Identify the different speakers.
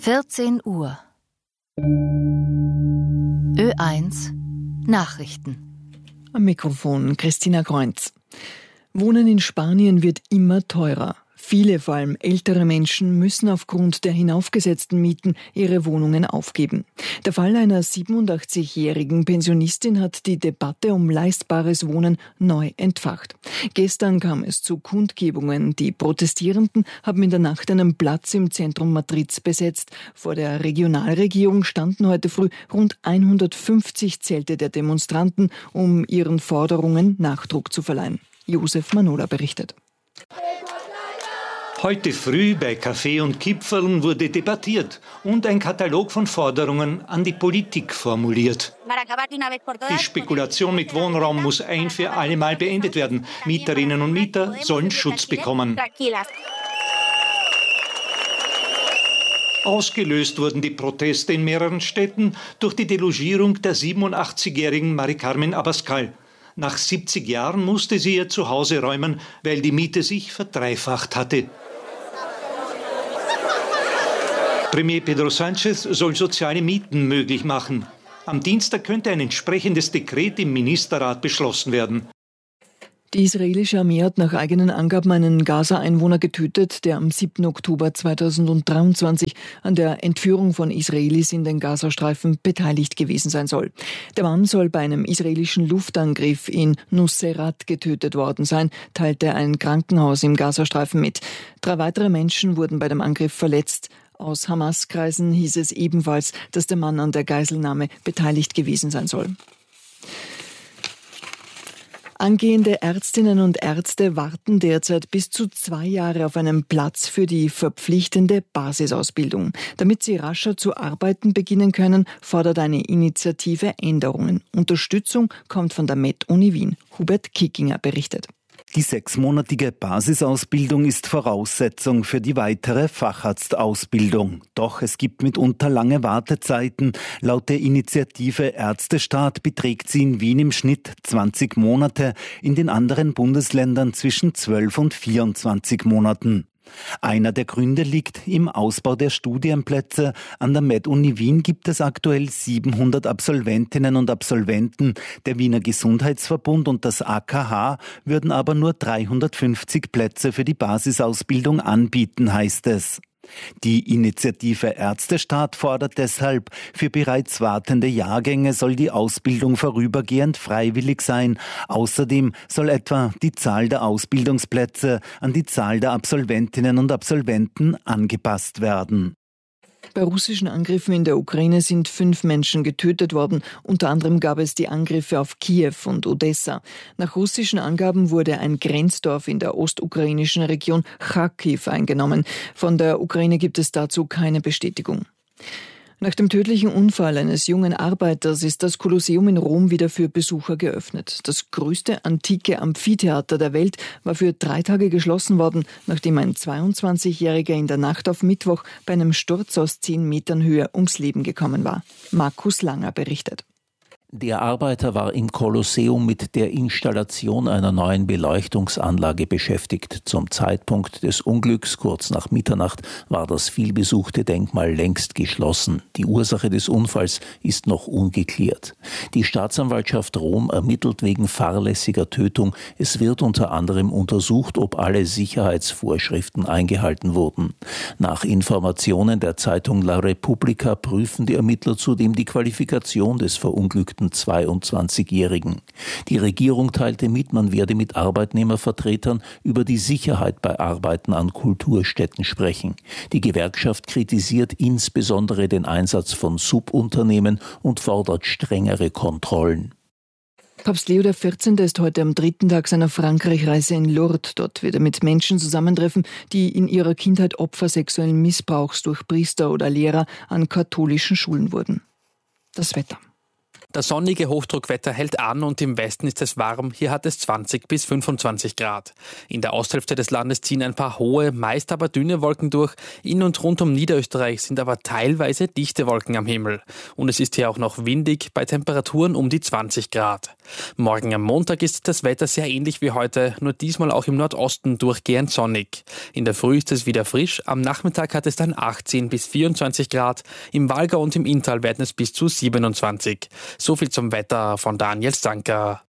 Speaker 1: 14 Uhr. Ö1 Nachrichten.
Speaker 2: Am Mikrofon Christina Kreunz. Wohnen in Spanien wird immer teurer. Viele, vor allem ältere Menschen, müssen aufgrund der hinaufgesetzten Mieten ihre Wohnungen aufgeben. Der Fall einer 87-jährigen Pensionistin hat die Debatte um leistbares Wohnen neu entfacht. Gestern kam es zu Kundgebungen. Die Protestierenden haben in der Nacht einen Platz im Zentrum Madrids besetzt. Vor der Regionalregierung standen heute früh rund 150 Zelte der Demonstranten, um ihren Forderungen Nachdruck zu verleihen. Josef Manola berichtet.
Speaker 3: Heute früh bei Kaffee und Kipferln wurde debattiert und ein Katalog von Forderungen an die Politik formuliert. Die Spekulation mit Wohnraum muss ein für alle Mal beendet werden. Mieterinnen und Mieter sollen Schutz bekommen. Ausgelöst wurden die Proteste in mehreren Städten durch die Delogierung der 87-jährigen Mari Carmen Abascal. Nach 70 Jahren musste sie ihr Zuhause räumen, weil die Miete sich verdreifacht hatte. Premier Pedro Sánchez soll soziale Mieten möglich machen. Am Dienstag könnte ein entsprechendes Dekret im Ministerrat beschlossen werden.
Speaker 2: Die israelische Armee hat nach eigenen Angaben einen Gaza-Einwohner getötet, der am 7. Oktober 2023 an der Entführung von Israelis in den Gazastreifen beteiligt gewesen sein soll. Der Mann soll bei einem israelischen Luftangriff in Nuseirat getötet worden sein, teilte ein Krankenhaus im Gazastreifen mit. 3 weitere Menschen wurden bei dem Angriff verletzt. Aus Hamas-Kreisen hieß es ebenfalls, dass der Mann an der Geiselnahme beteiligt gewesen sein soll. Angehende Ärztinnen und Ärzte warten derzeit bis zu 2 Jahre auf einen Platz für die verpflichtende Basisausbildung. Damit sie rascher zu arbeiten beginnen können, fordert eine Initiative Änderungen. Unterstützung kommt von der Med-Uni Wien. Hubert Kickinger berichtet.
Speaker 4: Die 6-monatige Basisausbildung ist Voraussetzung für die weitere Facharztausbildung. Doch es gibt mitunter lange Wartezeiten. Laut der Initiative Ärztestaat beträgt sie in Wien im Schnitt 20 Monate, in den anderen Bundesländern zwischen 12 und 24 Monaten. Einer der Gründe liegt im Ausbau der Studienplätze. An der Med-Uni Wien gibt es aktuell 700 Absolventinnen und Absolventen. Der Wiener Gesundheitsverbund und das AKH würden aber nur 350 Plätze für die Basisausbildung anbieten, heißt es. Die Initiative Ärztestaat fordert deshalb, für bereits wartende Jahrgänge soll die Ausbildung vorübergehend freiwillig sein. Außerdem soll etwa die Zahl der Ausbildungsplätze an die Zahl der Absolventinnen und Absolventen angepasst werden.
Speaker 2: Bei russischen Angriffen in der Ukraine sind 5 Menschen getötet worden. Unter anderem gab es die Angriffe auf Kiew und Odessa. Nach russischen Angaben wurde ein Grenzdorf in der ostukrainischen Region Charkiw eingenommen. Von der Ukraine gibt es dazu keine Bestätigung. Nach dem tödlichen Unfall eines jungen Arbeiters ist das Kolosseum in Rom wieder für Besucher geöffnet. Das größte antike Amphitheater der Welt war für 3 Tage geschlossen worden, nachdem ein 22-Jähriger in der Nacht auf Mittwoch bei einem Sturz aus 10 Metern Höhe ums Leben gekommen war. Markus Langer berichtet.
Speaker 5: Der Arbeiter war im Kolosseum mit der Installation einer neuen Beleuchtungsanlage beschäftigt. Zum Zeitpunkt des Unglücks, kurz nach Mitternacht, war das vielbesuchte Denkmal längst geschlossen. Die Ursache des Unfalls ist noch ungeklärt. Die Staatsanwaltschaft Rom ermittelt wegen fahrlässiger Tötung. Es wird unter anderem untersucht, ob alle Sicherheitsvorschriften eingehalten wurden. Nach Informationen der Zeitung La Repubblica prüfen die Ermittler zudem die Qualifikation des verunglückten 22-Jährigen. Die Regierung teilte mit, man werde mit Arbeitnehmervertretern über die Sicherheit bei Arbeiten an Kulturstätten sprechen. Die Gewerkschaft kritisiert insbesondere den Einsatz von Subunternehmen und fordert strengere Kontrollen.
Speaker 2: Papst Leo XIV. Ist heute am 3. Tag seiner Frankreich-Reise in Lourdes. Dort wird er mit Menschen zusammentreffen, die in ihrer Kindheit Opfer sexuellen Missbrauchs durch Priester oder Lehrer an katholischen Schulen wurden. Das Wetter.
Speaker 6: Das sonnige Hochdruckwetter hält an und im Westen ist es warm. Hier hat es 20 bis 25 Grad. In der Osthälfte des Landes ziehen ein paar hohe, meist aber dünne Wolken durch. In und rund um Niederösterreich sind aber teilweise dichte Wolken am Himmel. Und es ist hier auch noch windig bei Temperaturen um die 20 Grad. Morgen am Montag ist das Wetter sehr ähnlich wie heute, nur diesmal auch im Nordosten durchgehend sonnig. In der Früh ist es wieder frisch, am Nachmittag hat es dann 18 bis 24 Grad. Im Walgau und im Inntal werden es bis zu 27. So viel zum Wetter von Daniel Stanker.